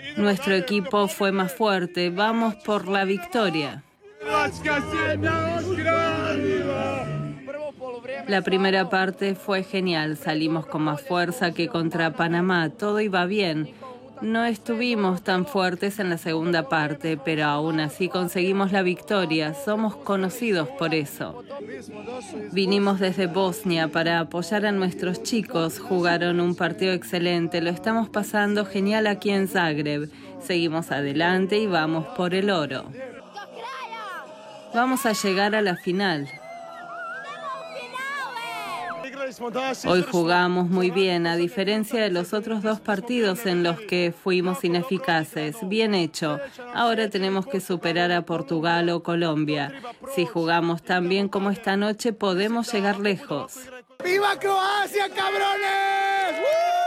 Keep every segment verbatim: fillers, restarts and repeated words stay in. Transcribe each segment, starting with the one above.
Nuestro equipo fue más fuerte. Vamos por la victoria. La primera parte fue genial. Salimos con más fuerza que contra Panamá. Todo iba bien. No estuvimos tan fuertes en la segunda parte, pero aún así conseguimos la victoria. Somos conocidos por eso. Vinimos desde Bosnia para apoyar a nuestros chicos. Jugaron un partido excelente. Lo estamos pasando genial aquí en Zagreb. Seguimos adelante y vamos por el oro. Vamos a llegar a la final. Hoy jugamos muy bien, a diferencia de los otros dos partidos en los que fuimos ineficaces. Bien hecho. Ahora tenemos que superar a Portugal o Colombia. Si jugamos tan bien como esta noche, podemos llegar lejos. ¡Viva Croacia, cabrones!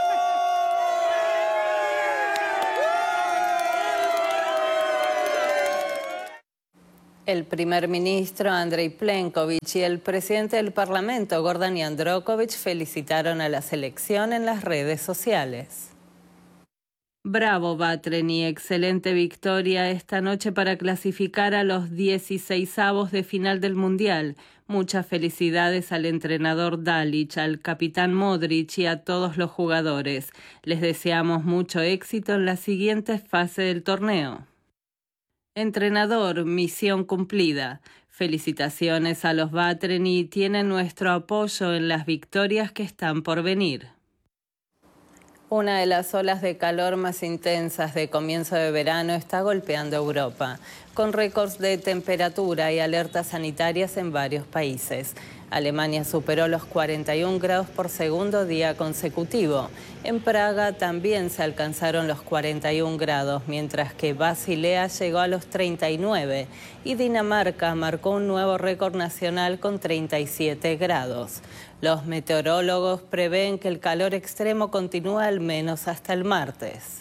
El primer ministro Andrej Plenković y el presidente del Parlamento Gordan Jandroković felicitaron a la selección en las redes sociales. Bravo, Vatreni, excelente victoria esta noche para clasificar a los dieciseisavos de final del Mundial. Muchas felicidades al entrenador Dalic, al capitán Modric y a todos los jugadores. Les deseamos mucho éxito en la siguiente fase del torneo. Entrenador, misión cumplida. Felicitaciones a los Vatreni y tienen nuestro apoyo en las victorias que están por venir. Una de las olas de calor más intensas de comienzo de verano está golpeando Europa, con récords de temperatura y alertas sanitarias en varios países. Alemania superó los cuarenta y un grados por segundo día consecutivo. En Praga también se alcanzaron los cuarenta y un grados, mientras que Basilea llegó a los treinta y nueve y Dinamarca marcó un nuevo récord nacional con treinta y siete grados. Los meteorólogos prevén que el calor extremo continúa al menos hasta el martes.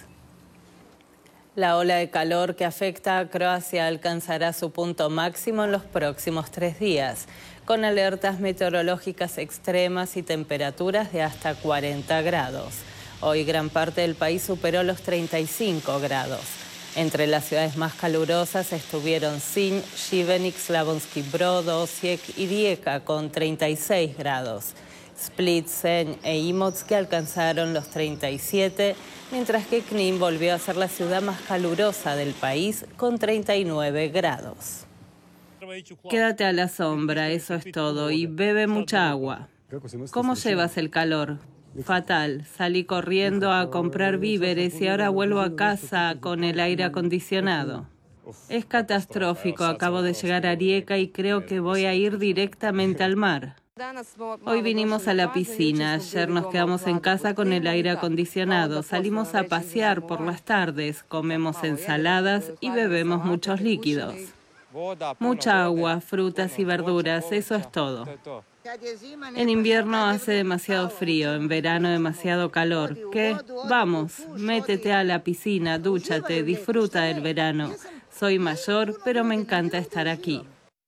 La ola de calor que afecta a Croacia alcanzará su punto máximo en los próximos tres días, con alertas meteorológicas extremas y temperaturas de hasta cuarenta grados. Hoy gran parte del país superó los treinta y cinco grados. Entre las ciudades más calurosas estuvieron Sinj, Šibenik, Slavonski Brod, Osijek y Rijeka con treinta y seis grados. Split, Senj e Imotsk que alcanzaron los treinta y siete, mientras que Knin volvió a ser la ciudad más calurosa del país con treinta y nueve grados. Quédate a la sombra, eso es todo, y bebe mucha agua. ¿Cómo llevas el calor? Fatal. Salí corriendo a comprar víveres y ahora vuelvo a casa con el aire acondicionado. Es catastrófico. Acabo de llegar a Rijeka y creo que voy a ir directamente al mar. Hoy vinimos a la piscina. Ayer nos quedamos en casa con el aire acondicionado. Salimos a pasear por las tardes, comemos ensaladas y bebemos muchos líquidos. Mucha agua, frutas y verduras, eso es todo. En invierno hace demasiado frío, en verano demasiado calor. ¿Qué? Vamos, métete a la piscina, dúchate, disfruta del verano. Soy mayor, pero me encanta estar aquí.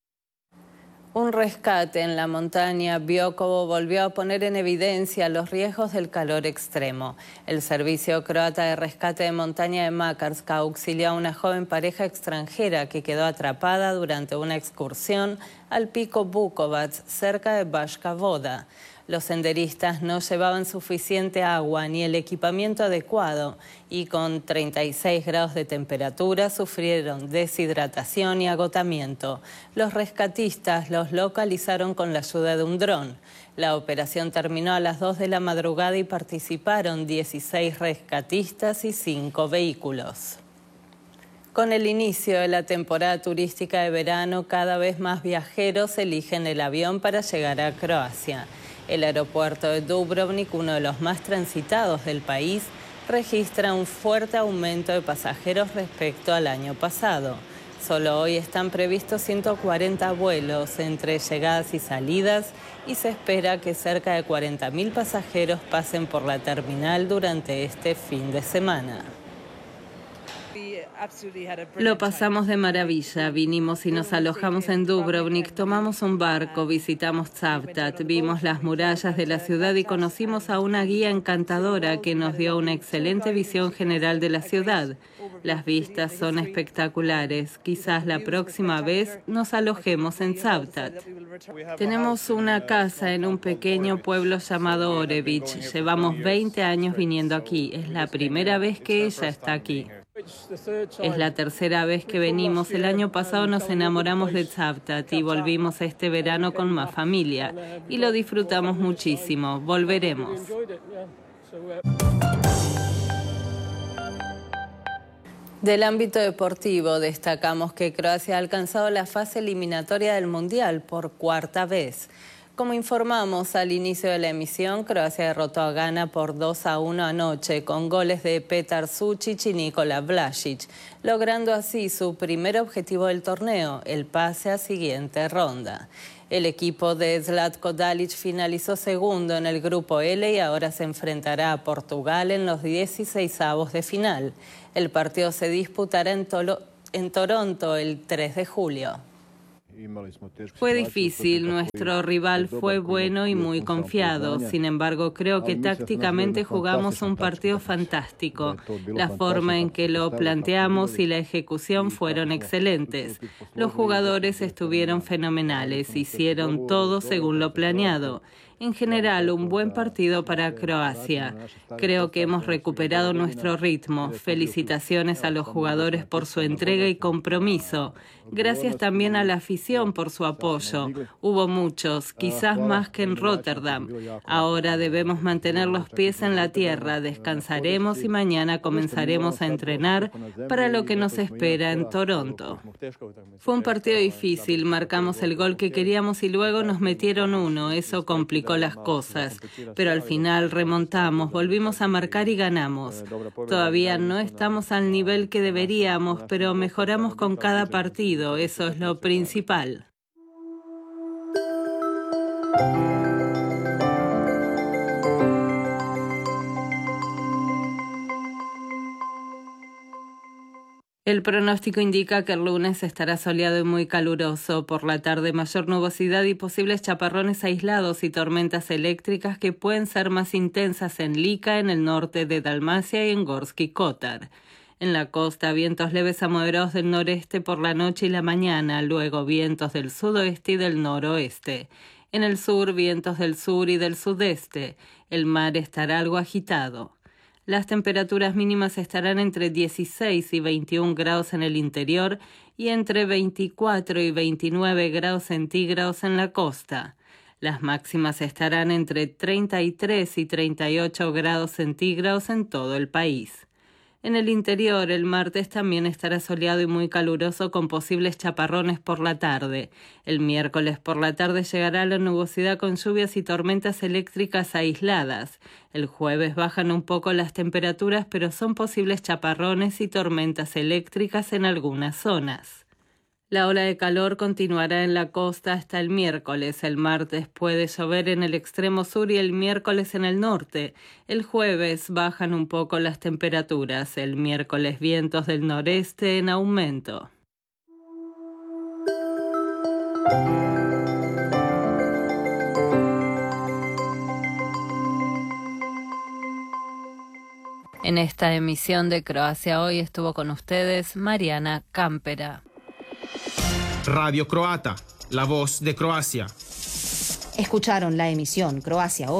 Un rescate en la montaña Biokovo volvió a poner en evidencia los riesgos del calor extremo. El Servicio Croata de Rescate de Montaña de Makarska auxilió a una joven pareja extranjera que quedó atrapada durante una excursión al pico Bukovac, cerca de Baška Voda. Los senderistas no llevaban suficiente agua ni el equipamiento adecuado y con treinta y seis grados de temperatura sufrieron deshidratación y agotamiento. Los rescatistas los localizaron con la ayuda de un dron. La operación terminó a las dos de la madrugada y participaron dieciséis rescatistas y cinco vehículos. Con el inicio de la temporada turística de verano, cada vez más viajeros eligen el avión para llegar a Croacia. El aeropuerto de Dubrovnik, uno de los más transitados del país, registra un fuerte aumento de pasajeros respecto al año pasado. Solo hoy están previstos ciento cuarenta vuelos entre llegadas y salidas y se espera que cerca de cuarenta mil pasajeros pasen por la terminal durante este fin de semana. Lo pasamos de maravilla, vinimos y nos alojamos en Dubrovnik, tomamos un barco, visitamos Cavtat, vimos las murallas de la ciudad y conocimos a una guía encantadora que nos dio una excelente visión general de la ciudad. Las vistas son espectaculares, quizás la próxima vez nos alojemos en Cavtat. Tenemos una casa en un pequeño pueblo llamado Orebić, llevamos veinte años viniendo aquí, es la primera vez que ella está aquí. Es la tercera vez que venimos. El año pasado nos enamoramos de Cavtat y volvimos este verano con más familia. Y lo disfrutamos muchísimo. Volveremos. Del ámbito deportivo, destacamos que Croacia ha alcanzado la fase eliminatoria del Mundial por cuarta vez. Como informamos al inicio de la emisión, Croacia derrotó a Ghana por dos a uno anoche con goles de Petar Sučić y Nikola Vlašić, logrando así su primer objetivo del torneo, el pase a siguiente ronda. El equipo de Zlatko Dalić finalizó segundo en el grupo L y ahora se enfrentará a Portugal en los dieciseisavos de final. El partido se disputará en, Tolo- en Toronto el tres de julio. Fue difícil, nuestro rival fue bueno y muy confiado, sin embargo creo que tácticamente jugamos un partido fantástico. La forma en que lo planteamos y la ejecución fueron excelentes. Los jugadores estuvieron fenomenales, hicieron todo según lo planeado. En general, un buen partido para Croacia. Creo que hemos recuperado nuestro ritmo. Felicitaciones a los jugadores por su entrega y compromiso. Gracias también a la afición por su apoyo. Hubo muchos, quizás más que en Rotterdam. Ahora debemos mantener los pies en la tierra, descansaremos y mañana comenzaremos a entrenar para lo que nos espera en Toronto. Fue un partido difícil, marcamos el gol que queríamos y luego nos metieron uno. Eso complicó las cosas, pero al final remontamos, volvimos a marcar y ganamos. Todavía no estamos al nivel que deberíamos, pero mejoramos con cada partido, eso es lo principal. El pronóstico indica que el lunes estará soleado y muy caluroso. Por la tarde, mayor nubosidad y posibles chaparrones aislados y tormentas eléctricas que pueden ser más intensas en Lika, en el norte de Dalmacia y en Gorski Kotar. En la costa, vientos leves a moderados del noreste por la noche y la mañana, luego vientos del sudoeste y del noroeste. En el sur, vientos del sur y del sudeste. El mar estará algo agitado. Las temperaturas mínimas estarán entre dieciséis y veintiún grados en el interior y entre veinticuatro y veintinueve grados centígrados en la costa. Las máximas estarán entre treinta y tres y treinta y ocho grados centígrados en todo el país. En el interior, el martes también estará soleado y muy caluroso con posibles chaparrones por la tarde. El miércoles por la tarde llegará la nubosidad con lluvias y tormentas eléctricas aisladas. El jueves bajan un poco las temperaturas, pero son posibles chaparrones y tormentas eléctricas en algunas zonas. La ola de calor continuará en la costa hasta el miércoles. El martes puede llover en el extremo sur y el miércoles en el norte. El jueves bajan un poco las temperaturas. El miércoles vientos del noreste en aumento. En esta emisión de Croacia Hoy estuvo con ustedes Mariana Campera. Radio Croata, la voz de Croacia. Escucharon la emisión Croacia Hoy.